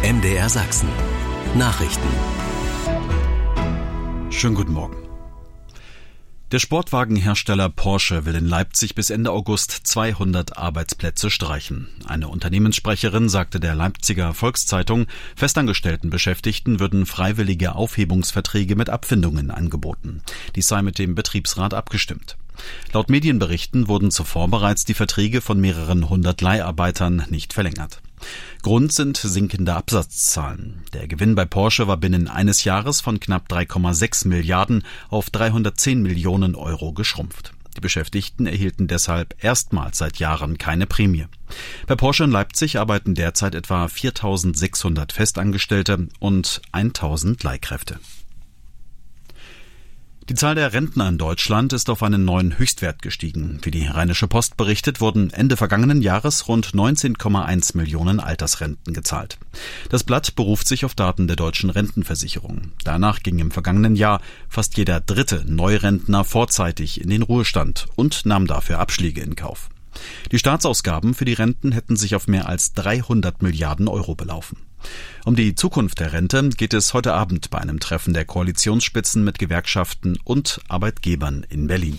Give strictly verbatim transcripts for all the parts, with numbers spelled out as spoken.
M D R Sachsen. Nachrichten. Schönen guten Morgen. Der Sportwagenhersteller Porsche will in Leipzig bis Ende August zweihundert Arbeitsplätze streichen. Eine Unternehmenssprecherin sagte der Leipziger Volkszeitung, festangestellten Beschäftigten würden freiwillige Aufhebungsverträge mit Abfindungen angeboten. Dies sei mit dem Betriebsrat abgestimmt. Laut Medienberichten wurden zuvor bereits die Verträge von mehreren hundert Leiharbeitern nicht verlängert. Grund sind sinkende Absatzzahlen. Der Gewinn bei Porsche war binnen eines Jahres von knapp drei Komma sechs Milliarden auf dreihundertzehn Millionen Euro geschrumpft. Die Beschäftigten erhielten deshalb erstmals seit Jahren keine Prämie. Bei Porsche in Leipzig arbeiten derzeit etwa viertausendsechshundert Festangestellte und tausend Leihkräfte. Die Zahl der Rentner in Deutschland ist auf einen neuen Höchstwert gestiegen. Wie die Rheinische Post berichtet, wurden Ende vergangenen Jahres rund neunzehn Komma eins Millionen Altersrenten gezahlt. Das Blatt beruft sich auf Daten der Deutschen Rentenversicherung. Danach ging im vergangenen Jahr fast jeder dritte Neurentner vorzeitig in den Ruhestand und nahm dafür Abschläge in Kauf. Die Staatsausgaben für die Renten hätten sich auf mehr als dreihundert Milliarden Euro belaufen. Um die Zukunft der Rente geht es heute Abend bei einem Treffen der Koalitionsspitzen mit Gewerkschaften und Arbeitgebern in Berlin.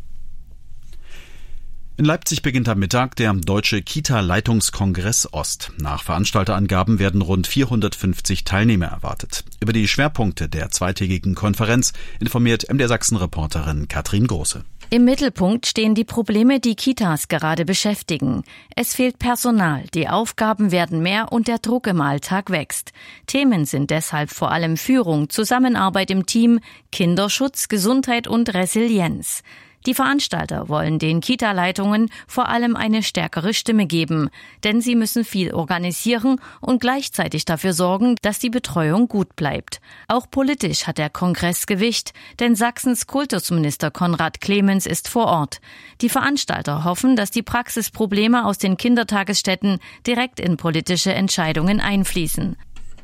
In Leipzig beginnt am Mittag der Deutsche Kita-Leitungskongress Ost. Nach Veranstalterangaben werden rund vierhundertfünfzig Teilnehmer erwartet. Über die Schwerpunkte der zweitägigen Konferenz informiert M D R Sachsen-Reporterin Katrin Große. Im Mittelpunkt stehen die Probleme, die Kitas gerade beschäftigen. Es fehlt Personal, die Aufgaben werden mehr und der Druck im Alltag wächst. Themen sind deshalb vor allem Führung, Zusammenarbeit im Team, Kinderschutz, Gesundheit und Resilienz. Die Veranstalter wollen den Kita-Leitungen vor allem eine stärkere Stimme geben, denn sie müssen viel organisieren und gleichzeitig dafür sorgen, dass die Betreuung gut bleibt. Auch politisch hat der Kongress Gewicht, denn Sachsens Kultusminister Konrad Clemens ist vor Ort. Die Veranstalter hoffen, dass die Praxisprobleme aus den Kindertagesstätten direkt in politische Entscheidungen einfließen.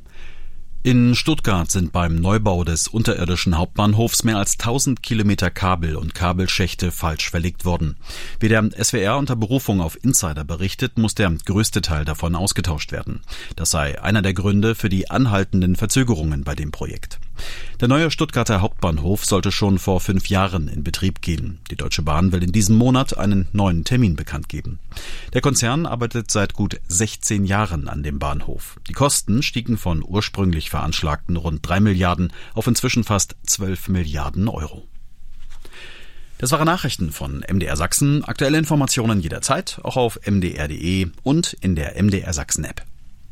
In Stuttgart sind beim Neubau des unterirdischen Hauptbahnhofs mehr als tausend Kilometer Kabel und Kabelschächte falsch verlegt worden. Wie der S W R unter Berufung auf Insider berichtet, muss der größte Teil davon ausgetauscht werden. Das sei einer der Gründe für die anhaltenden Verzögerungen bei dem Projekt. Der neue Stuttgarter Hauptbahnhof sollte schon vor fünf Jahren in Betrieb gehen. Die Deutsche Bahn will in diesem Monat einen neuen Termin bekannt geben. Der Konzern arbeitet seit gut sechzehn Jahren an dem Bahnhof. Die Kosten stiegen von ursprünglich veranschlagten rund drei Milliarden auf inzwischen fast zwölf Milliarden Euro. Das waren Nachrichten von M D R Sachsen. Aktuelle Informationen jederzeit, auch auf m d r punkt d e und in der M D R Sachsen App.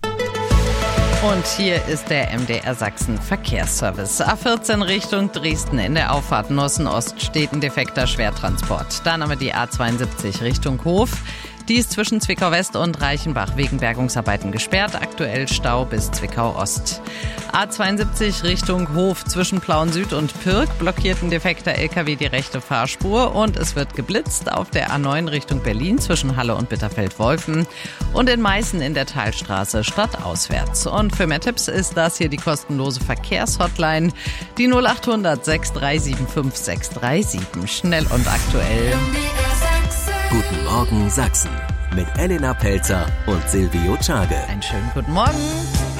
Und hier ist der M D R Sachsen Verkehrsservice. A vierzehn Richtung Dresden in der Auffahrt Nossen-Ost steht ein defekter Schwertransport. Dann haben wir die A zweiundsiebzig Richtung Hof. Die ist zwischen Zwickau-West und Reichenbach wegen Bergungsarbeiten gesperrt. Aktuell Stau bis Zwickau-Ost. A zweiundsiebzig Richtung Hof zwischen Plauen-Süd und Pirk blockiert ein defekter L K W die rechte Fahrspur und es wird geblitzt auf der A neun Richtung Berlin zwischen Halle und Bitterfeld-Wolfen und in Meißen in der Talstraße stadtauswärts. Und für mehr Tipps ist das hier die kostenlose Verkehrshotline, die null achthundert sechs drei sieben fünf sechs drei sieben. Schnell und aktuell. Guten Morgen Sachsen mit Elena Pelzer und Silvio Czage. Einen schönen guten Morgen.